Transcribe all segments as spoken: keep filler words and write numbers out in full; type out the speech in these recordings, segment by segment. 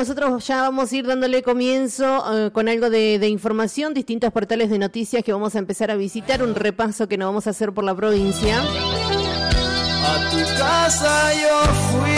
nosotros ya vamos a ir dándole comienzo uh, con algo de, de información, distintos portales de noticias que vamos a empezar a visitar, un repaso que nos vamos a hacer por la provincia. A tu casa yo fui.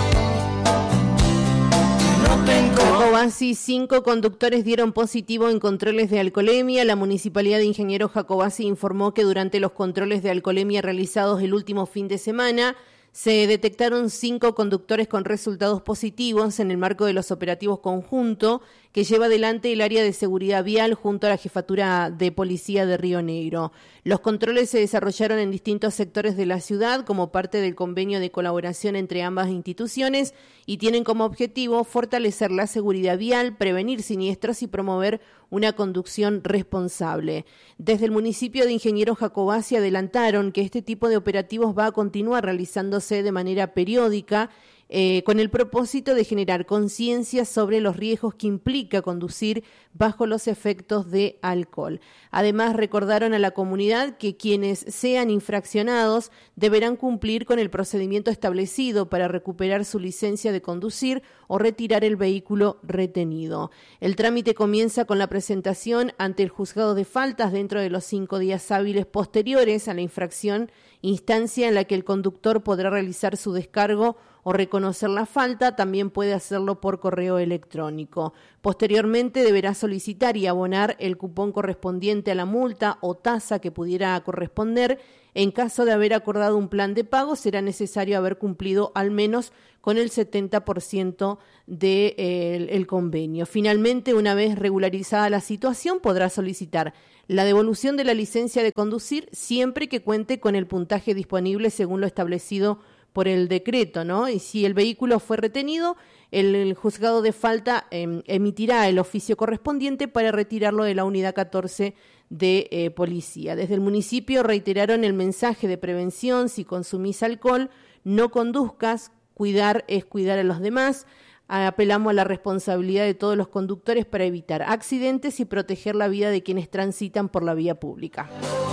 No tengo. Jacobasi, cinco conductores dieron positivo en controles de alcoholemia. La Municipalidad de Ingeniero Jacobasi informó que durante los controles de alcoholemia realizados el último fin de semana, se detectaron cinco conductores con resultados positivos en el marco de los operativos conjuntos que lleva adelante el área de seguridad vial junto a la Jefatura de Policía de Río Negro. Los controles se desarrollaron en distintos sectores de la ciudad como parte del convenio de colaboración entre ambas instituciones y tienen como objetivo fortalecer la seguridad vial, prevenir siniestros y promover una conducción responsable. Desde el municipio de Ingeniero Jacobasi adelantaron que este tipo de operativos va a continuar realizándose de manera periódica Eh, con el propósito de generar conciencia sobre los riesgos que implica conducir bajo los efectos de alcohol. Además, recordaron a la comunidad que quienes sean infraccionados deberán cumplir con el procedimiento establecido para recuperar su licencia de conducir o retirar el vehículo retenido. El trámite comienza con la presentación ante el juzgado de faltas dentro de los cinco días hábiles posteriores a la infracción, instancia en la que el conductor podrá realizar su descargo o reconocer la falta. También puede hacerlo por correo electrónico. Posteriormente deberá solicitar y abonar el cupón correspondiente a la multa o tasa que pudiera corresponder. En caso de haber acordado un plan de pago, será necesario haber cumplido al menos con el setenta por ciento del de, eh, convenio. Finalmente, una vez regularizada la situación, podrá solicitar la devolución de la licencia de conducir siempre que cuente con el puntaje disponible según lo establecido por el decreto, ¿no? Y si el vehículo fue retenido, el, el juzgado de falta eh, emitirá el oficio correspondiente para retirarlo de la unidad catorce de eh, policía. Desde el municipio reiteraron el mensaje de prevención: si consumís alcohol, no conduzcas, cuidar es cuidar a los demás. Apelamos a la responsabilidad de todos los conductores para evitar accidentes y proteger la vida de quienes transitan por la vía pública.